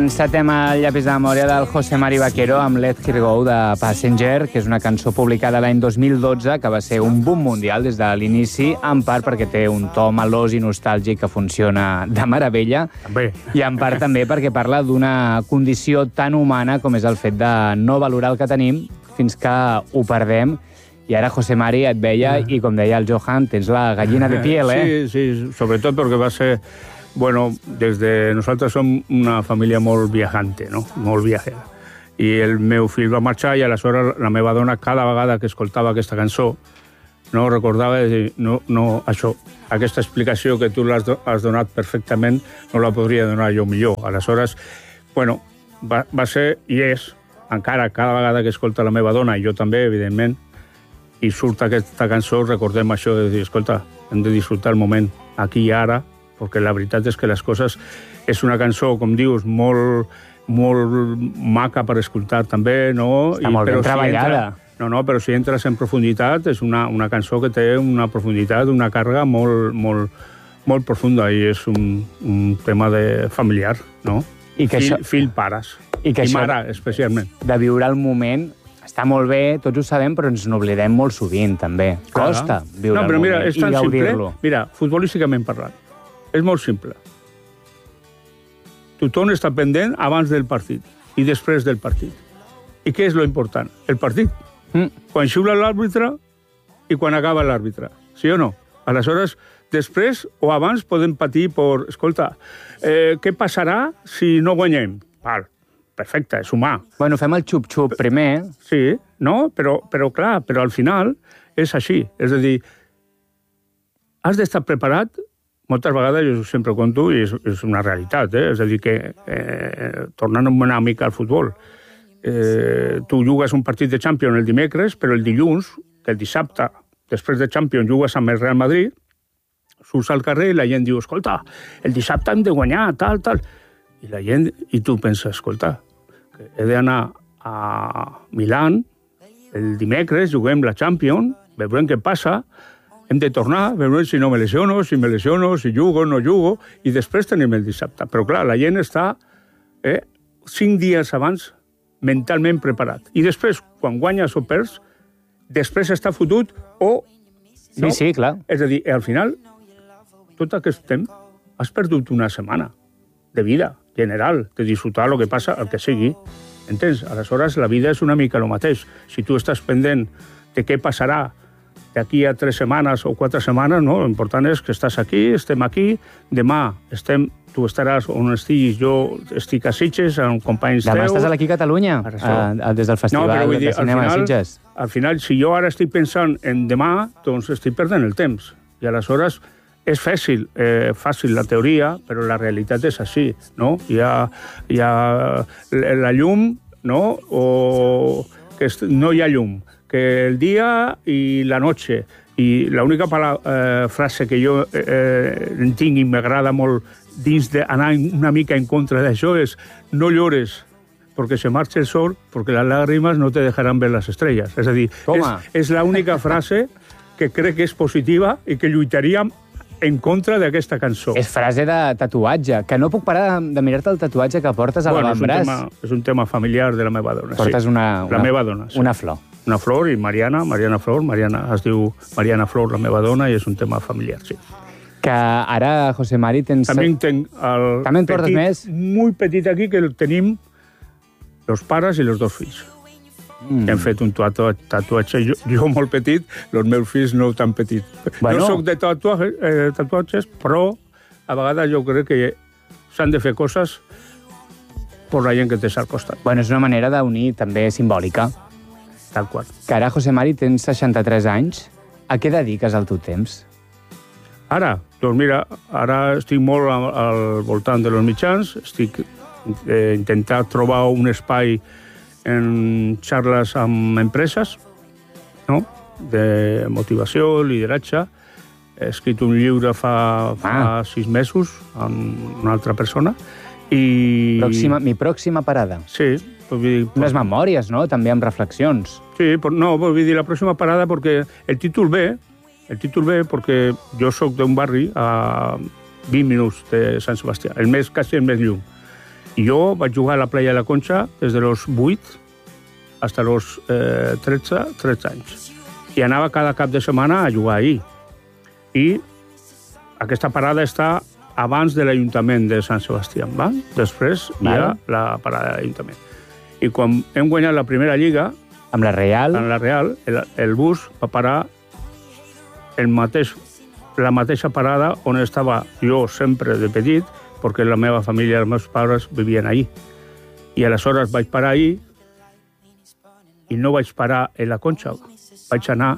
Encetem el llapis de memòria del José Mari Vaquero amb Let Her Go de Passenger, que és una cançó publicada l'any 2012 que va ser un boom mundial des de l'inici, en part perquè té un to melós i nostàlgic que funciona de meravella, També. i en part també perquè parla d'una condició tan humana com és el fet de no valorar el que tenim fins que ho perdem. I ara, José Mari, et veia i, com deia el Johan, tens la gallina de piel, eh? Sí, sobretot perquè va ser... Bueno, nosaltres som una família molt viajante, no? Molt viajera. I el meu fill va marxar i aleshores la meva dona, cada vegada que escoltava aquesta cançó, no recordava de dir, no, això, aquesta explicació que tu has donat perfectament, no la podria donar jo millor. Aleshores, bueno, va ser i és, encara cada vegada que escolta la meva dona, i jo també, evidentment, i surt aquesta cançó, recordem això de dir, escolta, hem de disfrutar el moment aquí i ara, perquè la veritat és que les coses... És una cançó, com dius, molt maca per escoltar també, no? Està molt ben treballada. Però si entres en profunditat, és una cançó que té una profunditat, una càrrega molt profunda, i és un tema familiar, no? Fill-pares. I mare, especialment. De viure el moment... Està molt bé, tots ho sabem, però ens n'oblidem molt sovint, també. Costa viure el moment i gaudir-lo. Mira, futbolísticament parlant, és molt simple. Tothom està pendent abans del partit i després del partit. I què és lo important? El partit. Quan xiula l'àrbitre i quan acaba l'àrbitre. Sí o no? Aleshores, després o abans podem patir per... Escolta, què passarà si no guanyem? Val. Perfecte, és humà. Bueno, fem el xup-xup primer. Sí, no? Però clar, però al final és així. És a dir, has d'estar preparat, moltes vegades jo sempre ho conto, i és una realitat, és a dir, que tornant una mica al futbol, tu jugues un partit de Champions el dimecres, però el dilluns, que el dissabte, després de Champions, jugues amb el Real Madrid, surts al carrer i la gent diu, escolta, el dissabte hem de guanyar, tal. I la gent, i tu penses, escolta, que he d'anar a Milán el dimecres, juguem la Champions, veurem què passa, hem de tornar, veurem si no me lesiono, si jugo, no jugo, i després tenim el dissabte. Però clar, la gent està 5 dies abans mentalment preparat. I després, quan guanyes o perds, després està fotut o... No? Sí, clar. És a dir, al final, tot aquest temps, has perdut una setmana de vida general, de disfrutar el que passa, el que sigui. Entens? Aleshores, la vida és una mica el mateix. Si tu estàs pendent de què passarà d'aquí a 3 setmanes o 4 setmanes, no? L'important és que estàs aquí, estem aquí, demà tu estaràs on estiguis, jo estic a Sitges, amb companys teus... Demà estàs aquí a Catalunya, des del Festival de Cinema de Sitges. Al final, si jo ara estic pensant en demà, doncs estic perdent el temps. I aleshores... És fàcil la teoria, però la realitat és així, no? Hi ha la llum, no? O que no hi ha llum, que el dia i la noche. I l'única frase que jo entenc i m'agrada molt dins d'anar una mica en contra d'això és no llores porque se marche el sol, porque las lágrimas no te dejarán ver las estrellas. És a dir, és l'única frase que crec que és positiva i que lluitaríem en contra d'aquesta cançó. És frase de tatuatge, que no puc parar de mirar-te el tatuatge que portes a l'avantbraç. És un tema familiar de la meva dona. Portes la meva dona, sí. Una flor. Una flor i Mariana Flor. Es diu Mariana Flor, la meva dona, i és un tema familiar, sí. Que ara, José Mari, tens... També tenc el també en portes més? Molt petit aquí, que el tenim els pares i els 2 fills. Hem fet un tatuatge, jo molt petit, els meus fills no tan petit. Bueno. No soc de tatuatges, però a vegades jo crec que s'han de fer coses per la gent que tens al costat. Bueno, és una manera d'unir també simbòlica. Tal qual. Que ara, José Mari, tens 63 anys. A què dediques el teu temps? Ara? Doncs mira, ara estic molt al voltant dels mitjans, estic intentant trobar un espai en xarles amb empreses, no? De motivació, lideratge. He escrit un llibre fa 6 mesos amb una altra persona. Mi pròxima parada. Sí. Unes memòries, no? També amb reflexions. Sí, no, vull dir, la pròxima parada perquè el títol ve perquè jo sóc d'un barri a 20 minuts de Sant Sebastià, quasi el més lluny. jo vaig jugar a la playa de la Concha des de los 8 hasta los 13 anys. I anava cada cap de setmana a jugar ahir. I aquesta parada està abans de l'Ajuntament de Sant Sebastià, va? Després hi ha la parada de l'Ajuntament. I quan hem guanyat la primera lliga... Amb la Real? Amb la Real, el bus va parar la mateixa parada on estava jo sempre de petit, perquè la meva família, els meus pares vivien allí. I aleshores vaig parar allí i no vaig parar a la Concha, vaig anar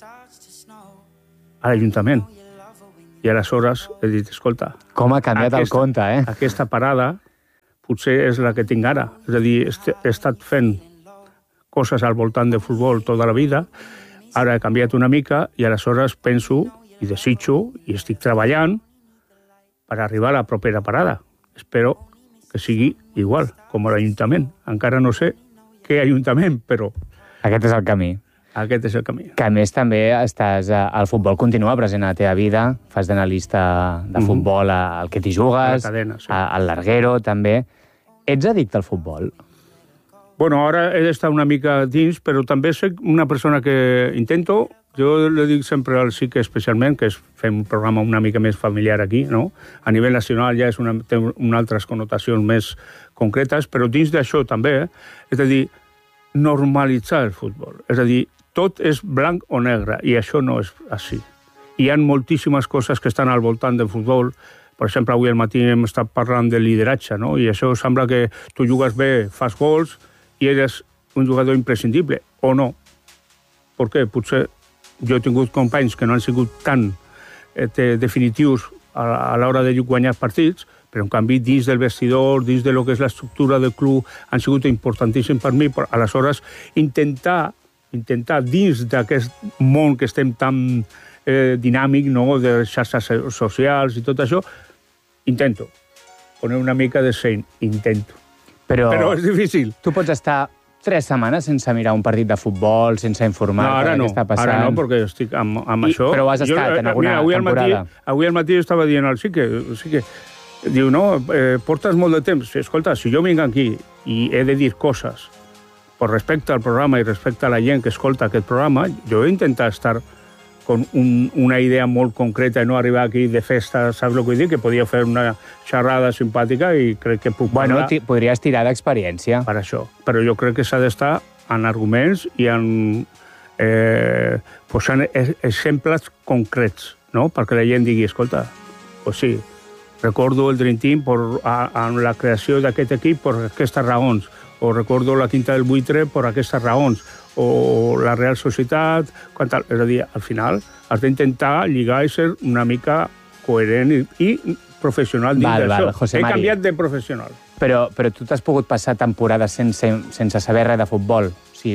a l'Ajuntament. I aleshores he dit, escolta... Com ha canviat el compte, eh? Aquesta parada potser és la que tinc ara. És a dir, he estat fent coses al voltant de futbol tota la vida, ara he canviat una mica i aleshores penso i desitjo i estic treballant per arribar a la propera parada. Espero que sigui igual, com a l'Ajuntament. Encara no sé què Ajuntament, però... Aquest és el camí. Aquest és el camí. Que a més també el futbol continua present a la teva vida, fas d'analista de futbol al que t'hi jugues, cadena, sí. Al Larguero també. Ets addicte al futbol? Bueno, ara he d'estar una mica dins, però també soc una persona que intento, jo li dic sempre al SIC especialment, que és fer un programa una mica més familiar aquí, no? A nivell nacional ja té altres connotacions més concretes, però dins d'això també, és a dir, normalitzar el futbol. És a dir, tot és blanc o negre, i això no és així. Hi ha moltíssimes coses que estan al voltant del futbol. Per exemple, avui al matí hem estat parlant de lideratge, no? I això sembla que tu jugues bé, fas gols, i eres un jugador imprescindible, o no. Perquè potser jo he tingut companys que no han sigut tan definitius a l'hora de guanyar partits, però en canvi dins del vestidor, dins de lo que és l'estructura del club, han sigut importantíssims per mi. Aleshores, intentar dins d'aquest món que estem tan dinàmic, no?, de xarxes socials i tot això, intento poner una mica de seny, intento. Però és difícil. Tu pots estar 3 setmanes sense mirar un partit de futbol, sense informar-te què està passant. Ara no, perquè estic amb això. Però has estat en alguna temporada. Avui al matí estava dient al sí que diu, no, portes molt de temps. Escolta, si jo vinc aquí i he de dir coses per respecte al programa i respecte a la gent que escolta aquest programa, jo he intentat estar con una idea molt concreta i no arribar aquí de festa, saps el que vull dir? Que podia fer una xerrada simpàtica i crec que puc parlar... Bueno, podries tirar d'experiència. Per això. Però jo crec que s'ha d'estar en arguments i en posant exemples concrets, no? Perquè la gent digui, escolta, pues sí, recordo el Dream Team en la creació d'aquest equip per aquestes raons, o recordo la Quinta del Buitre per aquestes raons, o la Real Societat, és a dir, al final has d'intentar lligar i ser una mica coherent i professional dins d'això. He canviat de professional. Però tu t'has pogut passar temporades sense saber res de futbol? Sí,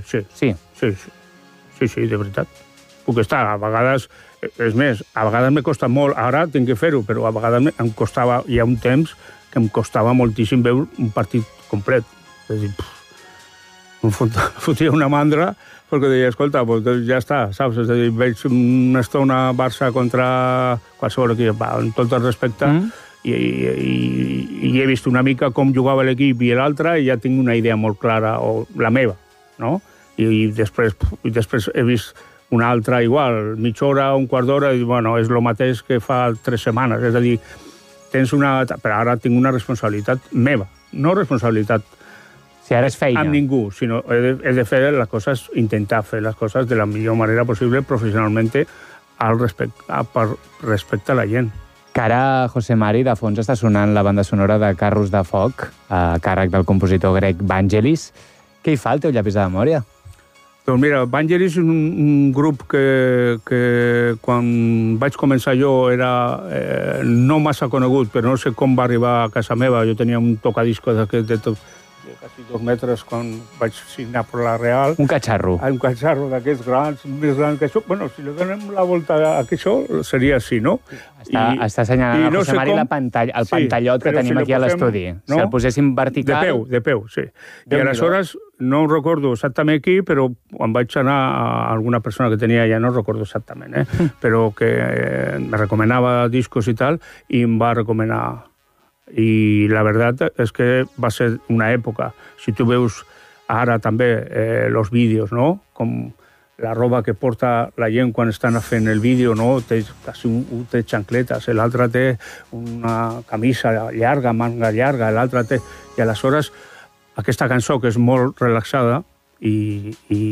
de veritat. Puc estar, a vegades, és més, a vegades m'he costat molt, ara tinc que fer-ho, però a vegades em costava, hi ha un temps que em costava moltíssim veure un partit complet. És a dir, em fotia una mandra perquè deia, escolta, pues ja està, saps? És a dir, veig una estona Barça contra qualsevol equip, amb tot el respecte, i he vist una mica com jugava l'equip i l'altre i ja tinc una idea molt clara, o la meva, no? I després he vist una altra igual, mitja hora, un quart d'hora, i bueno, és el mateix que fa 3 setmanes. És a dir, però ara tinc una responsabilitat meva, no responsabilitat si ara és feina. Amb ningú, sinó he de fer les coses, intentar fer les coses de la millor manera possible professionalment per respecte a la gent. Que ara, José Mari, de fons està sonant la banda sonora de Carros de Foc, a càrrec del compositor grec Vangelis. Què hi fa al teu llapis de memòria? Doncs mira, Vangelis és un grup que quan vaig començar jo era no massa conegut, però no sé com va arribar a casa meva. Jo tenia un tocadiscos de quasi 2 metres quan vaig signar per la Real. Un catxarro. Un catxarro d'aquests grans, més grans que això. Bueno, si li donem la volta a això, seria així, no? Està assenyalant a José Mari el pantallot que tenim aquí a l'estudi. Si el poséssim vertical... De peu, sí. I aleshores, no recordo exactament qui, però quan vaig anar a alguna persona que tenia ja, no recordo exactament, però que me recomanava discos i tal, i em va recomanar I la veritat és que va ser una època. Si tu veus ara també els vídeos, no? Com la roba que porta la gent quan estan fent el vídeo, no? Un té xancletes, l'altre té una camisa llarga, manga llarga, l'altre té... I aleshores, aquesta cançó, que és molt relaxada, i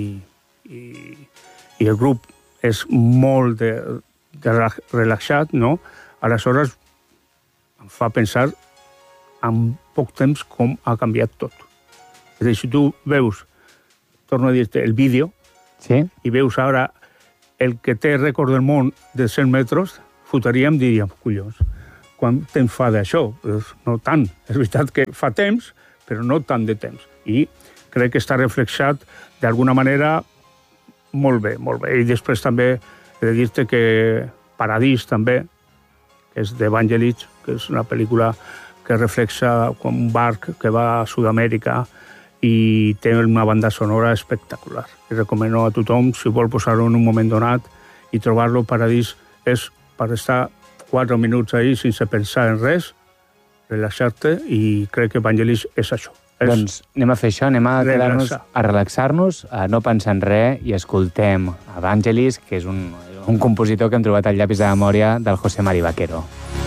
el grup és molt relaxat, no? Aleshores, em fa pensar en poc temps com ha canviat tot. És a dir, si tu veus, torno a dir-te, el vídeo, sí? I veus ara el que té rècord del món de 100 metres, fotaríem, diríem, collons, quant temps fa d'això? No tant. És veritat que fa temps, però no tant de temps. I crec que està reflexat d'alguna manera molt bé, molt bé. I després també he de dir-te que Paradís també, que és d'Evangelis, que és una pel·lícula que reflexa com un barc que va a Sud-amèrica i té una banda sonora espectacular. I recomano a tothom, si vol posar-ho en un moment donat i trobar-lo, Paradís és per estar 4 minuts ahí sense pensar en res, relaxar-te, i crec que Evangelis és això. Doncs anem a fer això, anem a quedar-nos a relaxar-nos, a no pensar en res, i escoltem Evangelis, que és un compositor que hem trobat al llapis de memòria del José Mari Vaquero.